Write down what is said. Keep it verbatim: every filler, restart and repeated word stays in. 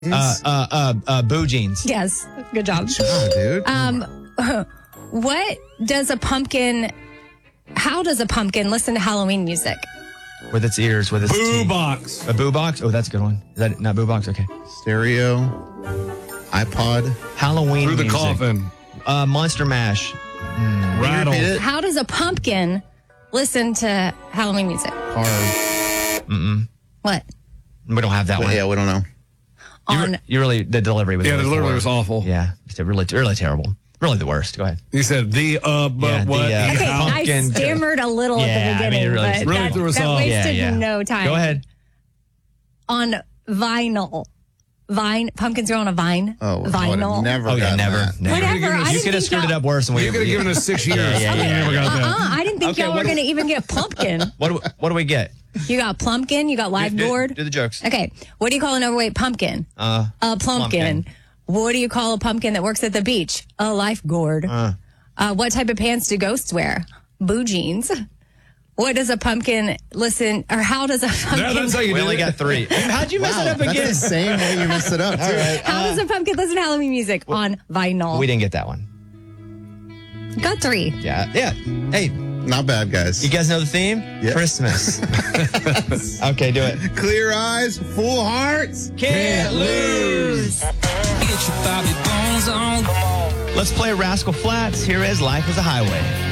Uh, uh, uh, uh, boo jeans. Yes. Good job. Oh, dude. Um, what does a pumpkin, how does a pumpkin listen to Halloween music? With its ears, with its Boo teeth. box. A boo box? Oh, that's a good one. Is that not boo box? Okay. Stereo, iPod. Halloween Through the music. coffin. Uh, Monster Mash. Rattle. Repeat it. How does a pumpkin listen to Halloween music? Hard. Mm-mm. What? We don't have that But one. yeah, we don't know. You, On re- you really, the delivery was Yeah, the really delivery poor. was awful. Yeah. It's really, really terrible. Really the worst. Go ahead. You said the, uh, but Yeah, the, what? uh, the Okay, how- I pumpkin. stammered a little Yeah, at the I mean, beginning, it really- but really that, threw us that off. wasted Yeah, yeah. no time. Go ahead. On vinyl. Vine. Pumpkins grow on a vine. Oh, I would have vinyl. never Oh, yeah, gotten never. that. never. Whatever. You I You didn't could have think screwed it y'all- up worse than we You could have given us six years. Yeah, yeah, We yeah, never got Uh-uh, that. I didn't think Okay, y'all what were do- going to even get pumpkin. What do, what do we get? You got plumpkin. You got live Do- do- gourd. Do the jokes. Okay. What do you call an overweight pumpkin? Uh, A plumpkin. plumpkin. What do you call a pumpkin that works at the beach? A life gourd. Uh. Uh, what type of pants do ghosts wear? Boo jeans. What does a pumpkin listen, or how does a pumpkin, that's how you we do only it. got three. How'd you mess Wow, it up that's again? the same way you messed it up, too. All right. how does a pumpkin listen to Halloween music on vinyl? We didn't get that one. Got three. Yeah. Yeah. Hey, Not bad, guys. you guys know the theme? Yeah. Christmas. Okay, do it. Clear eyes, full hearts. Can't lose. Get your Bobby Bones on. Let's play Rascal Flats. Here is Life is a Highway.